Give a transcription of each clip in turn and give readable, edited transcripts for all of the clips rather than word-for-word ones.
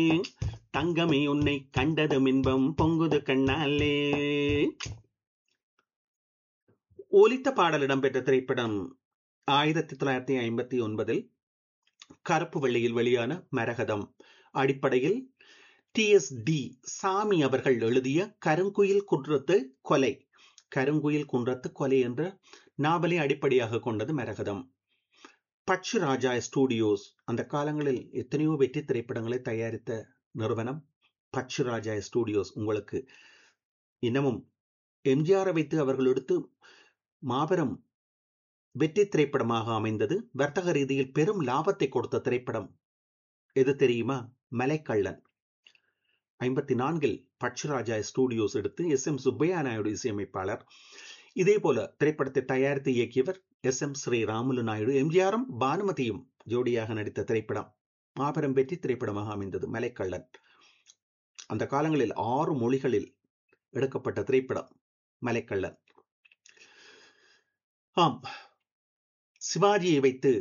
தங்கமே உன்னை கண்டதும் இன்பம் பொங்குது கண்ணாலே. ஒலித்த பாடல் இடம்பெற்ற திரைப்படம் 1959 கருப்பு வெள்ளையில் வெளியான மரகதம். அடிப்படையில் TSD சாமி அவர்கள் எழுதிய கருங்குயில் குன்றத்து கொலை, கருங்குயில் குன்றத்து கொலை என்ற நாவலை அடிப்படையாக கொண்டது மரகதம். பட்சி ராஜா ஸ்டுடியோஸ் அந்த காலங்களில் எத்தனையோ வெற்றி திரைப்படங்களை தயாரித்த நிறுவனம் பட்சி ராஜா ஸ்டுடியோஸ். உங்களுக்கு இன்னமும் எம்ஜிஆரை வைத்து அவர்கள் எடுத்து மாபெரும் வெற்றி திரைப்படமாக அமைந்தது. வர்த்தக ரீதியில் பெரும் லாபத்தை கொடுத்த திரைப்படம் எது தெரியுமா? மலைக்கள்ளன். 54 பட்சி ராஜா ஸ்டுடியோஸ் எடுத்து SM சுப்பையா நாயுடு இசையமைப்பாளர். இதே போல திரைப்படத்தை தயாரித்து இயக்கியவர் SM ஸ்ரீராமுலு நாயுடு. எம்ஜிஆரும் பானுமதியும் ஜோடியாக நடித்த திரைப்படம் மாபெரும் வெற்றி திரைப்படமாக அமைந்தது மலைக்கள்ளன். அந்த காலங்களில் 6 மொழிகளில் எடுக்கப்பட்ட திரைப்படம் மலைக்கள்ளன். ஆம், சிவாஜியை வைத்து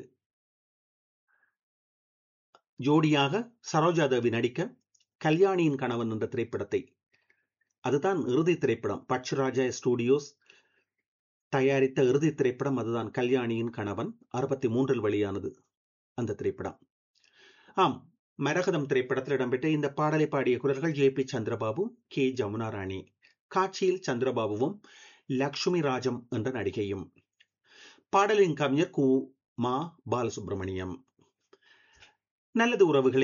ஜோடியாக சரோஜாதேவி நடிக்க கல்யாணியின் கணவன் என்ற திரைப்படத்தை, அதுதான் இறுதி திரைப்படம். பட்சி ராஜா ஸ்டுடியோஸ் தயாரித்த இறுதி திரைப்படம் அதுதான், கல்யாணியின் கணவன். 63 வெளியானது அந்த திரைப்படம். ஆம், மரகதம் திரைப்படத்தில் இடம்பெற்ற இந்த பாடலை பாடிய குரல்கள் JP சந்திரபாபு, K ஜமுனா ராணி. காட்சியில் சந்திரபாபுவும் லக்ஷ்மி ராஜம் என்ற நடிகையும். பாடலின் கவிஞர் கு. மா. பாலசுப்ரமணியம். நல்லது உறவுகளே,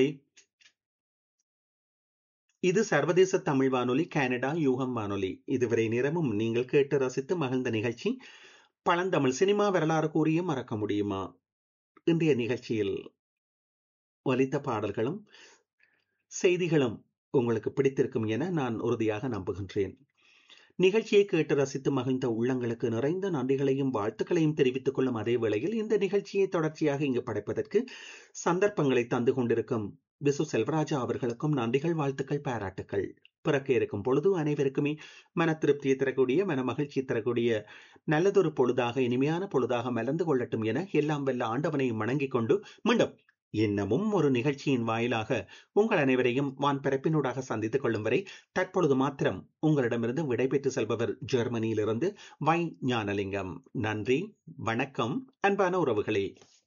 இது சர்வதேச தமிழ் வானொலி, கனடா யூகம் வானொலி. இதுவரை நேரமும் நீங்கள் கேட்டு ரசித்து மகிழ்ந்த நிகழ்ச்சி பழந்தமிழ் சினிமா வரலாறு கூறிய மறக்க முடியுமா. இன்றைய நிகழ்ச்சியில் ஒலித்த பாடல்களும் செய்திகளும் உங்களுக்கு பிடித்திருக்கும் என நான் உறுதியாக நம்புகின்றேன். நிகழ்ச்சியை கேட்டு ரசித்து மகிழ்ந்த உள்ளங்களுக்கு நிறைந்த நன்றிகளையும் வாழ்த்துக்களையும் தெரிவித்துக் கொள்ளும் அதே வேளையில் இந்த நிகழ்ச்சியை தொடர்ச்சியாக இங்கு படைப்பதற்கு சந்தர்ப்பங்களை தந்து கொண்டிருக்கும் விசு செல்வராஜா அவர்களுக்கும் நன்றிகள், வாழ்த்துக்கள், பாராட்டுக்கள். பிறக்க இருக்கும் பொழுது அனைவருக்குமே மன திருப்தியை தரக்கூடிய, மன மகிழ்ச்சி தரக்கூடிய நல்லதொரு பொழுதாக, இனிமையான பொழுதாக மலர்ந்து கொள்ளட்டும் என எல்லாம் வல்ல ஆண்டவனையும் வணங்கிக் கொண்டு மீண்டும் இன்னமும் ஒரு நிகழ்ச்சியின் வாயிலாக உங்கள் அனைவரையும் வான் பரப்பினூடாக சந்தித்துக் கொள்ளும் வரை தற்பொழுது மாத்திரம் உங்களிடமிருந்து விடைபெற்று செல்பவர் ஜெர்மனியிலிருந்து வை ஞானலிங்கம். நன்றி, வணக்கம் அன்பான உறவுகளே.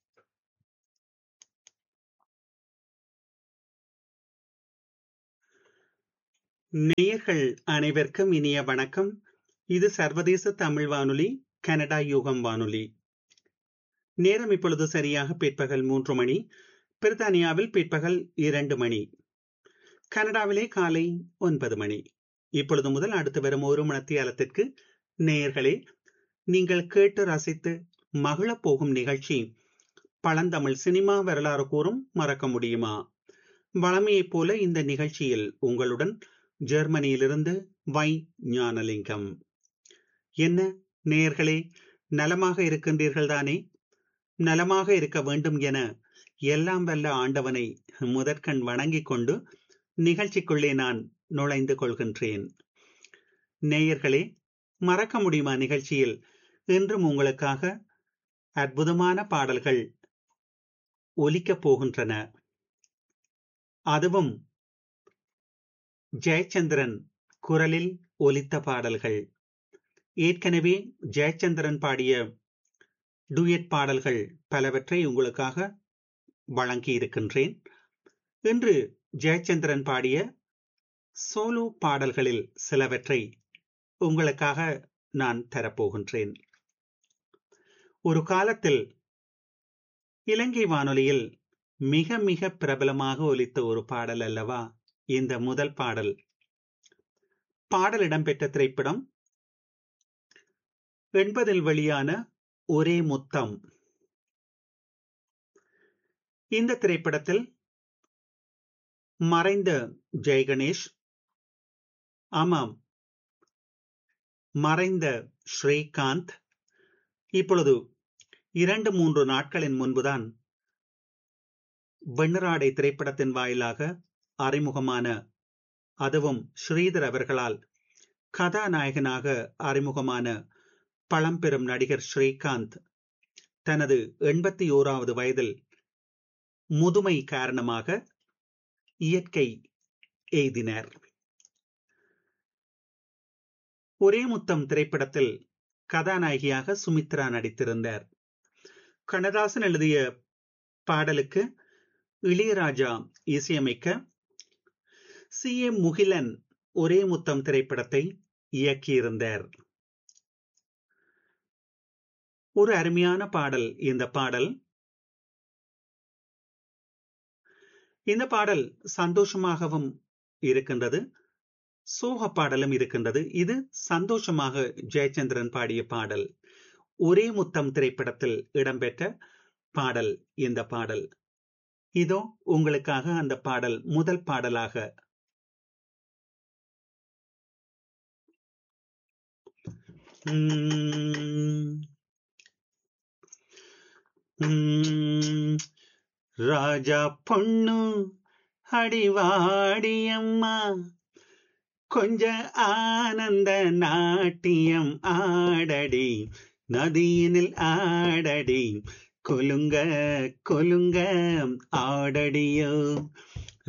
நேயர்கள் அனைவருக்கும் இனிய வணக்கம். இது சர்வதேச தமிழ் வானொலி, கனடா யூகம் வானொலி. நேரம் இப்பொழுது சரியாக பிற்பகல் 3 மணி. பிரித்தானியாவில் பிற்பகல் 2 மணி. கனடாவிலே காலை 9 மணி. இப்பொழுது முதல் அடுத்து வரும் ஒரு மணித்தியாலத்திற்கு நேயர்களே நீங்கள் கேட்டு ரசித்து மகிழப் போகும் நிகழ்ச்சி பழந்தமிழ் சினிமா வரலாறு கூறும் மறக்க முடியுமா. வழமையைப் போல இந்த நிகழ்ச்சியில் உங்களுடன் ஜெர்மனியிலிருந்து வை ஞானலிங்கம். என்ன நேயர்களே, நலமாக இருக்கின்றீர்கள் தானே? நலமாக இருக்க வேண்டும் என எல்லாம் வல்ல ஆண்டவனை முதற்கண் வணங்கிக் கொண்டு நிகழ்ச்சிக்குள்ளே நான் நுழைந்து கொள்கின்றேன். நேயர்களே, மறக்க முடியுமா நிகழ்ச்சியில் இன்றும் உங்களுக்காக அற்புதமான பாடல்கள் ஒலிக்கப் போகின்றன. அதுவும் ஜெயச்சந்திரன் குரலில் ஒலித்த பாடல்கள். ஏற்கனவே ஜெயச்சந்திரன் பாடிய டூயட் பாடல்கள் பலவற்றை உங்களுக்காக வழங்கி இருக்கின்றேன். இன்று ஜெயச்சந்திரன் பாடிய சோலோ பாடல்களில் சிலவற்றை உங்களுக்காக நான் தரப்போகின்றேன். ஒரு காலத்தில் இலங்கை வானொலியில் மிக மிக பிரபலமாக ஒலித்த ஒரு பாடல் அல்லவா இந்த முதல் பாடல். பாடல் இடம்பெற்ற திரைப்படம் 80 வெளியான ஒரே முத்தம். இந்த திரைப்படத்தில் மறைந்த ஜெய்கணேஷ், ஆமாம் மறைந்த ஸ்ரீகாந்த், இப்பொழுது 2-3 நாட்களின் முன்புதான் வெண்ணிராடை திரைப்படத்தின் வாயிலாக அறிமுகமான, அதுவும் ஸ்ரீதர் அவர்களால் கதாநாயகனாக அறிமுகமான பழம்பெரும் நடிகர் ஸ்ரீகாந்த் தனது 81வது வயதில் முதுமை காரணமாக இயற்கை எய்தினர். ஒரே முத்தம் திரைப்படத்தில் கதாநாயகியாக சுமித்ரா நடித்திருந்தார். கண்ணதாசன் எழுதிய பாடலுக்கு இளையராஜா இசையமைக்க முகிலன் ஒரே முத்தம் திரைப்படத்தை இயக்கியிருந்தார். ஒரு அருமையான பாடல் இந்த பாடல். இந்த பாடல் சந்தோஷமாகவும் இருக்கின்றது, சோக பாடலும் இருக்கின்றது. இது சந்தோஷமாக ஜெயச்சந்திரன் பாடிய பாடல். ஒரே முத்தம் திரைப்படத்தில் இடம்பெற்ற பாடல் இந்த பாடல். இதோ உங்களுக்காக அந்த பாடல் முதல் பாடலாக. ராஜா பொண்ணு அடிவாடியம்மா கொஞ்ச ஆனந்த நாட்டியம் ஆடடி, நதியினில் ஆடடி, கொலுங்க கொலுங்க ஆடடியோ.